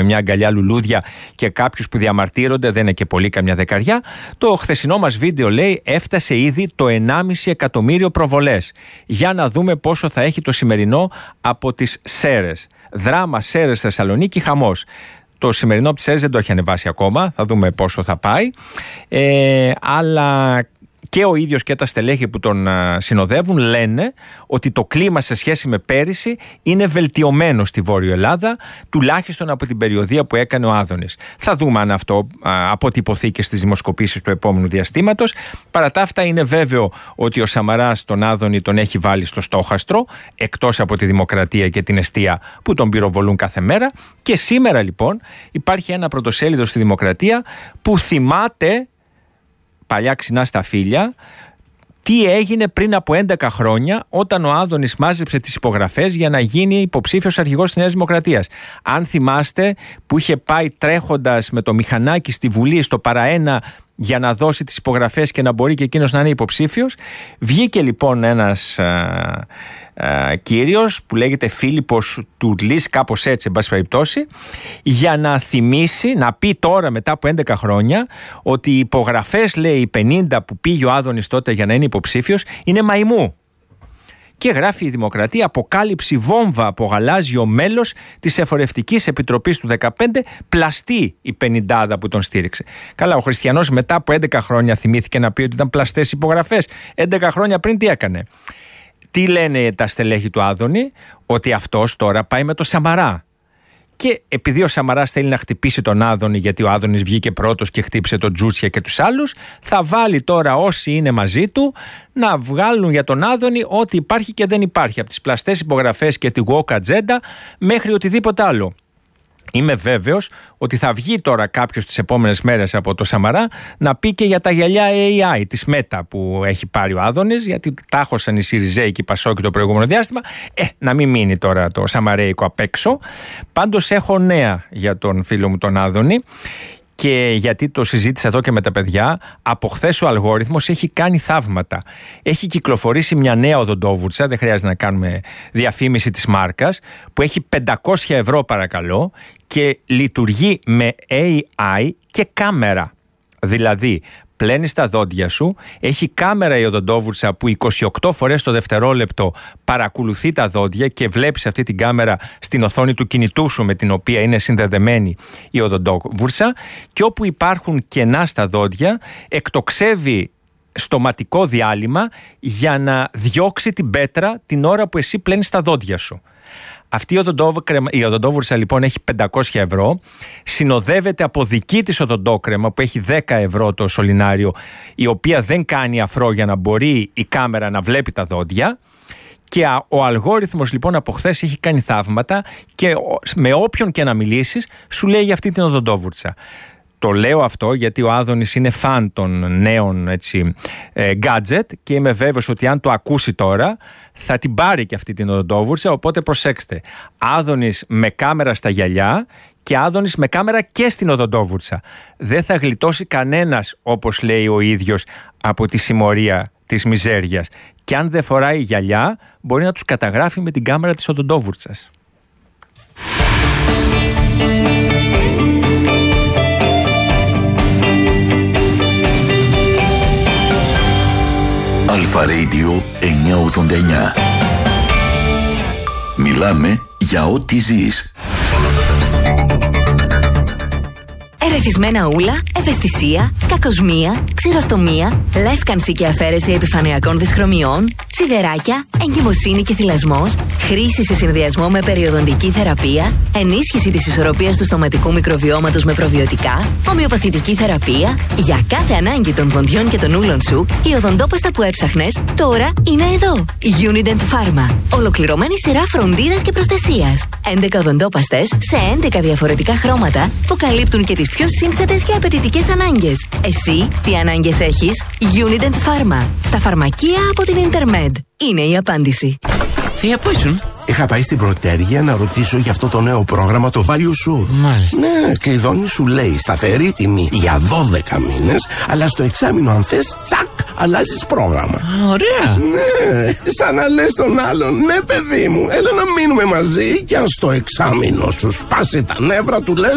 μια αγκαλιά λουλούδια και κάποιους που διαμαρτύρονται, δεν είναι και πολύ, καμιά δεκαριά. Το χθεσινό μας βίντεο, λέει, έφτασε ήδη το 1,5 εκατομμύριο προβολές. Για να δούμε πόσο θα έχει το σημερινό από τις Σέρρες. Δράμα Σέρρες Θεσσαλονίκη, χαμός. Το σημερινό από τις Σέρρες δεν το έχει ανεβάσει ακόμα, θα δούμε πόσο θα πάει. Αλλά και ο ίδιος και τα στελέχη που τον συνοδεύουν λένε ότι το κλίμα σε σχέση με πέρυσι είναι βελτιωμένο στη Βόρειο Ελλάδα, τουλάχιστον από την περιοδία που έκανε ο Άδωνης. Θα δούμε αν αυτό αποτυπωθεί και στις δημοσκοπήσεις του επόμενου διαστήματος. Παρά τα αυτά, είναι βέβαιο ότι ο Σαμαράς τον Άδωνη τον έχει βάλει στο στόχαστρο, εκτός από τη Δημοκρατία και την Εστία που τον πυροβολούν κάθε μέρα. Και σήμερα λοιπόν υπάρχει ένα πρωτοσέλιδο στη Δημοκρατία που θυμάται, παλιά ξινά στα φίλια, τι έγινε πριν από 11 χρόνια όταν ο Άδωνης μάζεψε τις υπογραφές για να γίνει υποψήφιος αρχηγός της Νέας Δημοκρατίας. Αν θυμάστε, που είχε πάει τρέχοντας με το μηχανάκι στη Βουλή στο παραένα για να δώσει τις υπογραφές και να μπορεί και εκείνος να είναι υποψήφιος. Βγήκε λοιπόν ένας κύριος που λέγεται Φίλιππος Τουρλής, κάπως έτσι εν πάση περιπτώσει, για να θυμίσει, να πει τώρα μετά από 11 χρόνια ότι οι υπογραφές, λέει, οι 50 που πήγε ο Άδωνης τότε για να είναι υποψήφιος είναι μαϊμού. Και γράφει η Δημοκρατία, αποκάλυψη βόμβα από γαλάζιο μέλος της Εφορευτικής Επιτροπής του 2015, πλαστή η 50 που τον στήριξε. Καλά, ο Χριστιανός μετά από 11 χρόνια θυμήθηκε να πει ότι ήταν πλαστές υπογραφές. 11 χρόνια πριν τι έκανε? Τι λένε τα στελέχη του Άδωνη? Ότι αυτός τώρα πάει με το Σαμαρά. Και επειδή ο Σαμαράς θέλει να χτυπήσει τον Άδωνη, γιατί ο Άδωνης βγήκε πρώτος και χτύπησε τον Τζούτσια και τους άλλους, θα βάλει τώρα όσοι είναι μαζί του να βγάλουν για τον Άδωνη ό,τι υπάρχει και δεν υπάρχει, από τις πλαστές υπογραφές και τη woke agenda μέχρι οτιδήποτε άλλο. Είμαι βέβαιος ότι θα βγει τώρα κάποιος τις επόμενες μέρες από το Σαμαρά να πει και για τα γυαλιά AI της Μέτα που έχει πάρει ο Άδωνης, γιατί τάχωσαν οι Σιριζέοι και οι Πασόκοι το προηγούμενο διάστημα. Να μην μείνει τώρα το Σαμαρέικο απ' έξω. Πάντως έχω νέα για τον φίλο μου τον Άδωνη. Και γιατί το συζήτησα εδώ και με τα παιδιά, από χθες ο αλγόριθμος έχει κάνει θαύματα. Έχει κυκλοφορήσει μια νέα οδοντόβουρτσα, δεν χρειάζεται να κάνουμε διαφήμιση της μάρκας, που έχει 500 ευρώ παρακαλώ και λειτουργεί με AI και κάμερα. Δηλαδή, πλένεις τα δόντια σου, έχει κάμερα η οδοντόβουρτσα που 28 φορές το δευτερόλεπτο παρακολουθεί τα δόντια και βλέπεις αυτή την κάμερα στην οθόνη του κινητού σου με την οποία είναι συνδεδεμένη η οδοντόβουρτσα, και όπου υπάρχουν κενά στα δόντια εκτοξεύει στοματικό διάλειμμα για να διώξει την πέτρα την ώρα που εσύ πλένεις τα δόντια σου. Αυτή η οδοντόβουρτσα λοιπόν έχει 500 ευρώ, συνοδεύεται από δική της οδοντόκρεμα που έχει 10 ευρώ το σωληνάριο, η οποία δεν κάνει αφρό για να μπορεί η κάμερα να βλέπει τα δόντια. Και ο αλγόριθμος λοιπόν από χθες έχει κάνει θαύματα και με όποιον και να μιλήσεις σου λέει για αυτή την οδοντόβουρτσα. Το λέω αυτό γιατί ο Άδωνης είναι φαν των νέων gadget και είμαι βέβαιος ότι αν το ακούσει τώρα θα την πάρει και αυτή την οδοντόβουρτσα, οπότε προσέξτε. Άδωνης με κάμερα στα γυαλιά και Άδωνης με κάμερα και στην οδοντόβουρτσα. Δεν θα γλιτώσει κανένας, όπως λέει ο ίδιος, από τη συμμορία της μιζέριας. Και αν δεν φοράει γυαλιά μπορεί να τους καταγράφει με την κάμερα της οδοντόβουρτσας. Αλφα Radio 989. Μιλάμε για ό,τι ζεις. Ερεθισμένα ούλα, ευαισθησία, κακοσμία, ξηροστομία, λεύκανση και αφαίρεση επιφανειακών δυσχρωμιών, σιδεράκια, εγκυμοσύνη και θυλασμός, χρήση σε συνδυασμό με περιοδοντική θεραπεία, ενίσχυση της ισορροπίας του στοματικού μικροβιώματος με προβιωτικά, ομοιοπαθητική θεραπεία. Για κάθε ανάγκη των δοντιών και των ούλων σου, η οδοντόπαστα που έψαχνες τώρα είναι εδώ. Unident Pharma. Ολοκληρωμένη σειρά φροντίδας και προστασίας. 11 οδοντόπαστες σε 11 διαφορετικά χρώματα που καλύπτουν και τις πιο σύνθετες και απαιτητικές ανάγκες. Εσύ τι ανάγκες έχεις? Unident Pharma. Στα φαρμακεία από την Intermed. Είναι η απάντηση. Θεία, πού ήσουν? Είχα πάει στην Πρωτέργεια να ρωτήσω για αυτό το νέο πρόγραμμα, το Value Sure. Μάλιστα. Ναι, κλειδώνει, σου λέει σταθερή τιμή για 12 μήνες, αλλά στο εξάμηνο αν θες, τσακ, αλλάζεις πρόγραμμα. Ωραία. Ναι, σαν να λες τον άλλον, ναι παιδί μου, έλα να μείνουμε μαζί και αν στο εξάμηνο σου σπάσει τα νεύρα του λες